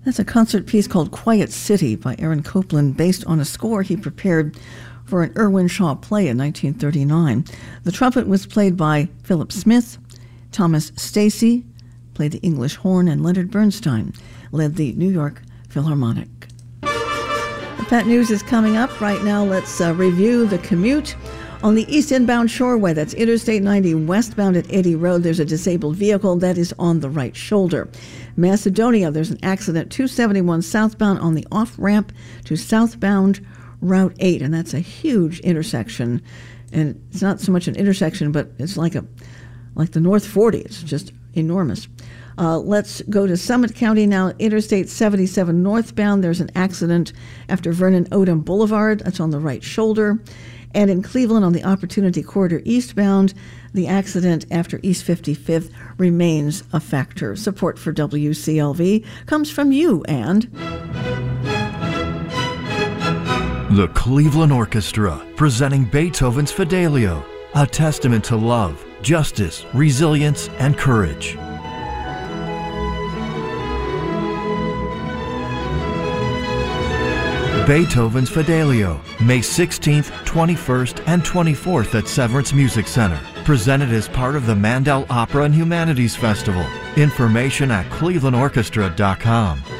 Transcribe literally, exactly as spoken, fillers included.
That's a concert piece called Quiet City by Aaron Copland, based on a score he prepared for an Irwin Shaw play in nineteen thirty-nine. The trumpet was played by Philip Smith. Thomas Stacy played the English horn, and Leonard Bernstein led the New York Philharmonic. The Pet News is coming up. Right now, let's uh, review the commute. On the east inbound shoreway, that's Interstate ninety westbound at Eddy Road, there's a disabled vehicle that is on the right shoulder. Macedonia, there's an accident, two seventy-one southbound on the off-ramp to southbound Route eight, and that's a huge intersection. And it's not so much an intersection, but it's like a like the North forty. It's just enormous. Uh, let's go to Summit County now. Interstate seventy-seven northbound, there's an accident after Vernon Odom Boulevard. That's on the right shoulder. And in Cleveland on the Opportunity Corridor eastbound, the accident after East fifty-fifth remains a factor. Support for W C L V comes from you and the Cleveland Orchestra, presenting Beethoven's Fidelio, a testament to love, justice, resilience, and courage. Beethoven's Fidelio, May sixteenth, twenty-first, and twenty-fourth at Severance Music Center. Presented as part of the Mandel Opera and Humanities Festival. Information at cleveland orchestra dot com.